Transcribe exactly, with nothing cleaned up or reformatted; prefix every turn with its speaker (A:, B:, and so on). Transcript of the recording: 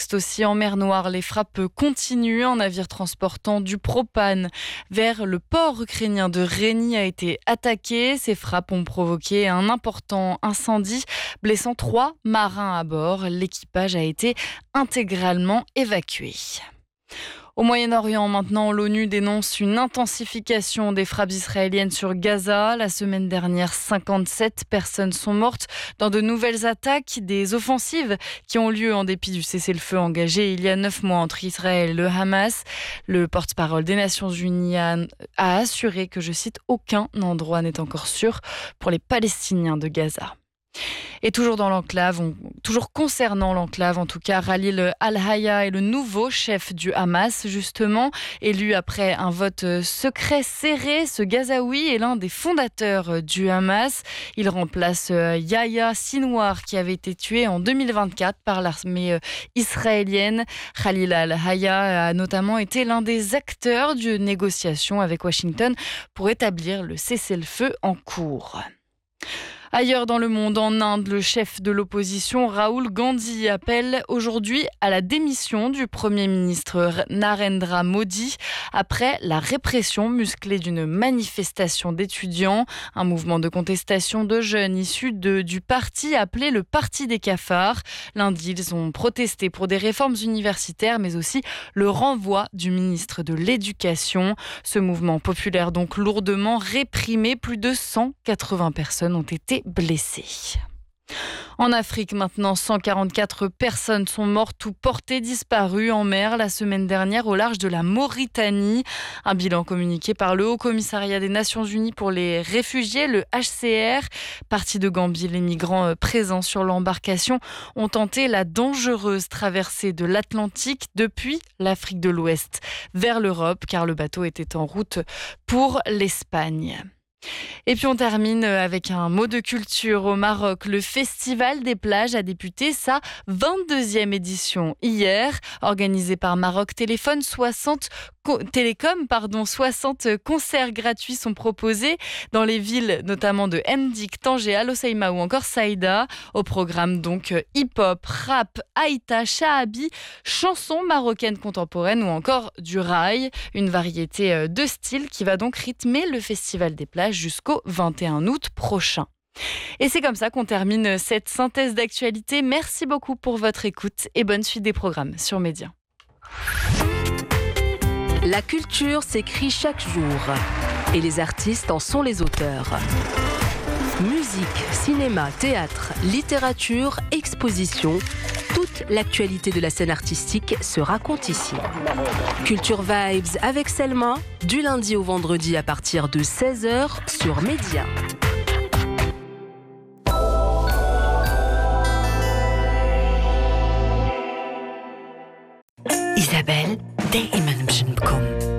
A: l'Est aussi en mer Noire. Les frappes continuent. Un navire transportant du propane vers le port ukrainien de Reni a été attaqué. Ces frappes ont provoqué un important incendie, blessant trois marins à bord. L'équipage a été intégralement évacué. Au Moyen-Orient, maintenant, l'ONU dénonce une intensification des frappes israéliennes sur Gaza. La semaine dernière, cinquante-sept personnes sont mortes dans de nouvelles attaques, des offensives qui ont lieu en dépit du cessez-le-feu engagé il y a neuf mois entre Israël et le Hamas. Le porte-parole des Nations Unies a, a assuré que, je cite, « aucun endroit n'est encore sûr pour les Palestiniens de Gaza ». Et toujours dans l'enclave, on, toujours concernant l'enclave en tout cas, Khalil al-Hayya est le nouveau chef du Hamas, justement, élu après un vote secret serré. Ce Gazaoui est l'un des fondateurs du Hamas. Il remplace Yahya Sinwar qui avait été tué en deux mille vingt-quatre par l'armée israélienne. Khalil al-Hayya a notamment été l'un des acteurs d'une négociation avec Washington pour établir le cessez-le-feu en cours. Ailleurs dans le monde, en Inde, le chef de l'opposition, Rahul Gandhi, appelle aujourd'hui à la démission du Premier ministre Narendra Modi après la répression musclée d'une manifestation d'étudiants, un mouvement de contestation de jeunes issus de, du parti appelé le Parti des cafards. Lundi, ils ont protesté pour des réformes universitaires, mais aussi le renvoi du ministre de l'Éducation. Ce mouvement populaire donc lourdement réprimé, plus de cent quatre-vingts personnes ont été blessés. En Afrique, maintenant, cent quarante-quatre personnes sont mortes ou portées disparues en mer la semaine dernière au large de la Mauritanie. Un bilan communiqué par le Haut Commissariat des Nations Unies pour les réfugiés, le H C R. Partis de Gambie, les migrants présents sur l'embarcation ont tenté la dangereuse traversée de l'Atlantique depuis l'Afrique de l'Ouest vers l'Europe, car le bateau était en route pour l'Espagne. Et puis on termine avec un mot de culture au Maroc. Le Festival des plages a débuté sa vingt-deuxième édition hier. Organisé par Maroc Téléphone, soixante co- Télécom, pardon, soixante concerts gratuits sont proposés dans les villes notamment de Mdik, Tanger, Al Hoceima ou encore Saïda. Au programme donc hip-hop, rap, haïta, shahabi, chansons marocaines contemporaines ou encore du rail. Une variété de styles qui va donc rythmer le Festival des plages jusqu'au vingt et un août prochain. Et c'est comme ça qu'on termine cette synthèse d'actualité. Merci beaucoup pour votre écoute et bonne suite des programmes sur Média.
B: La culture s'écrit chaque jour et les artistes en sont les auteurs. Musique, cinéma, théâtre, littérature, exposition, toute l'actualité de la scène artistique se raconte ici. Culture Vibes avec Selma, du lundi au vendredi à partir de seize heures sur Média.
C: إيزابيل دائما بجنبكم